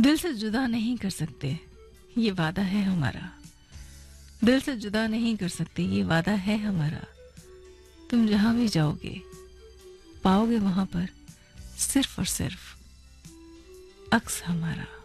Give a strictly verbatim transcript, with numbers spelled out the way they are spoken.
दिल से जुदा नहीं कर सकते, ये वादा है हमारा। दिल से जुदा नहीं कर सकते, ये वादा है हमारा। तुम जहां भी जाओगे पाओगे वहां पर सिर्फ और सिर्फ अक्स हमारा।